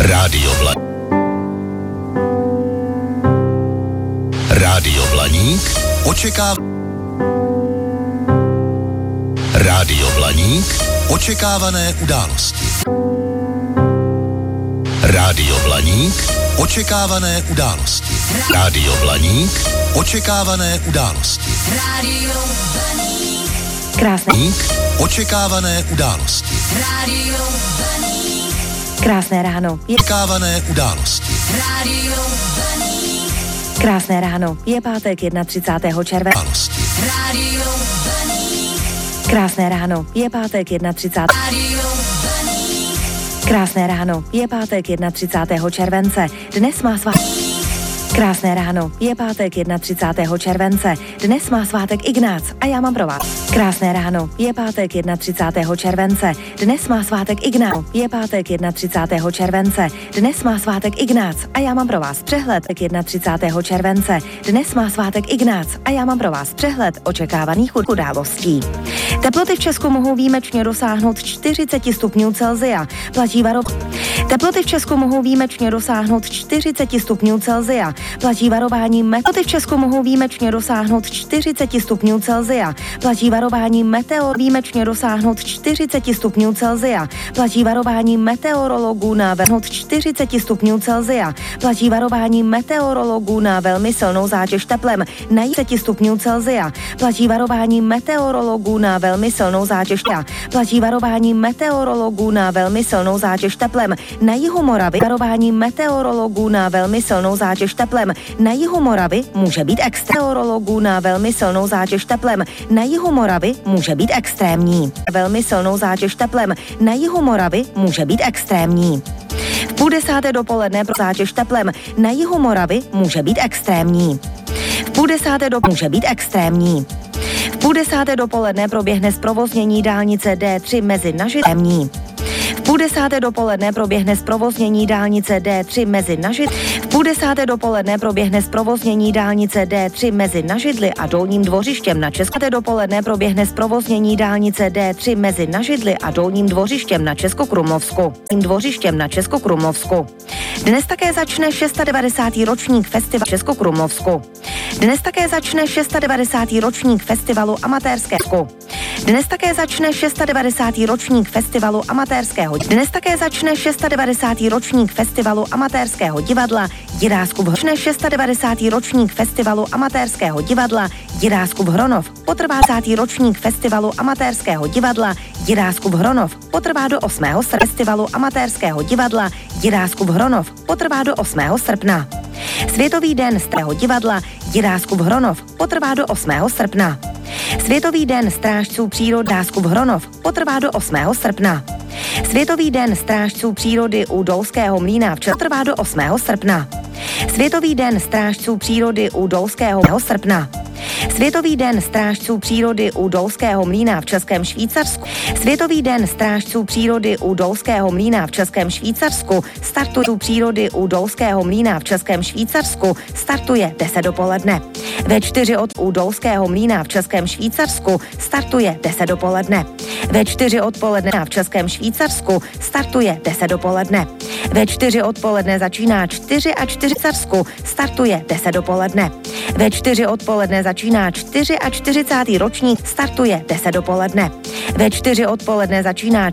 Rádio Blaník očekávané události. Rádio Blaník očekávané události. Rádio Blaník očekávané události. Rádio Blaník. Krásné. Očekávané události. Rádio Blaník. Krásné ráno. Očekávané události. Rádio Blaník. Krásné ráno. Je pátek 31. července. Rádio Blaník. Krásné ráno. Je pátek 31. Rádio Blaník. Krásné ráno. Je pátek 31. července. Dnes má svátek. Krásné ráno. Je pátek 31. července. Dnes má svátek Ignác a já mám pro vás. Krásné ráno. Je pátek 31. července. Dnes má svátek Ignác. Je pátek 31. července. Dnes má svátek Ignác a já mám pro vás přehled 31. července. Dnes má svátek Ignác a já mám pro vás přehled očekávaných událostí. Teploty v Česku mohou výjimečně dosáhnout 40 stupňů Celsia. Platí varování. Teploty v Česku mohou výjimečně dosáhnout 40 stupňů Celsia. Platí varování Teploty v Česku mohou výjimečně dosáhnout 40 stupňů Celsia. Platí varování výjimečně dosáhnout 40 stupňů Celsia. Platí varování meteorologů na 40 stupňů Celsia. Platí varování meteorologů na velmi silnou zátěž teplem na 40 stupňů Celsia. Platí varování meteorologů na velmi silnou zátěž teplem. Platí varování meteorologů na velmi silnou zátěž teplem na jihu Moravy. Varování meteorologů na velmi silnou zátěž teplem na jihu Moravy může být meteorologů na velmi silnou zátěž teplem na jihu Moravy může být extrémní. Velmi silnou zátěž teplem na jihu Moravy může být extrémní. V 9:30 dopoledne pro zátěž teplem na jihu Moravy může být extrémní. V 9:30 může být extrémní. V 9:30 dopoledne proběhne zprovoznění dálnice D3 mezi Nažidlí. V 9:30 dopoledne proběhne zprovoznění dálnice D3 mezi Nažidli. V 9:30 dopoledne proběhne zprovoznění dálnice D3 mezi Nažidli a Dolním Dvořištěm na Česku. Dopoledne proběhne zprovoznění dálnice D3 mezi Nažidli a Dolním Dvořištěm na Českokrumlovsku. Dvořištěm na Českokrumlovsku. Dnes také začne 690. ročník festivalu Českokrumlovsku. Dnes také začne 690. ročník festivalu amatérského. Dnes také začne 690. ročník festivalu amatérského. Dnes také začne 690. ročník festivalu amatérského divadla Jiráskův 690. ročník festivalu amatérského divadla Jiráskův Hronov. Potrvá 10. ročník festivalu amatérského divadla Jiráskův Hronov. Potrvá do 8. srpna. Festivalu amatérského divadla Jiráskův Hronov. Potrvá do 8. srpna. Světový den starého divadla Jiráskův Hronov potrvá do 8. srpna. Světový den strážců přírody Jiráskův Hronov potrvá do 8. srpna. Světový den strážců přírody u Dolského mlýna v Česku trvá do 8. srpna. Světový den strážců přírody u Dolského srpna. Světový den strážců přírody u Dolského mlýna v Českém Švýcarsku. Světový den strážců přírody u Dolského mlýna v Českém Švýcarsku startuje přírody u Dolského mlýna v Českém Švýcarsku startuje 10 dopoledne. Ve 4 u Dolského mlýna v Českém Švýcarsku startuje 10 dopoledne. Ve 4 odpoledne v Českém Švýcarsku startuje 10 dopoledne. Ve 4 odpoledne začíná 4 a 4 Švýcarsku startuje 10 dopoledne. Ve 4 odpoledne začíná 44. ročník startuje 10 dopoledne. Ve 4 odpoledne začíná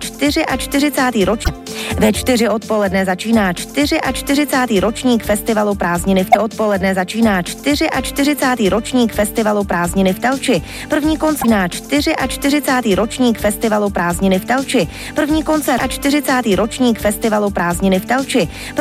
44. ročník. Ve 4 odpoledne začíná 44. ročník festivalu Prázdniny v odpoledne začíná 44. ročník festivalu Prázdniny v Telči. První koncert na 44. ročník festivalu Prázdniny v Telči. První koncert a 40. ročník festivalu Prázdniny v Telči.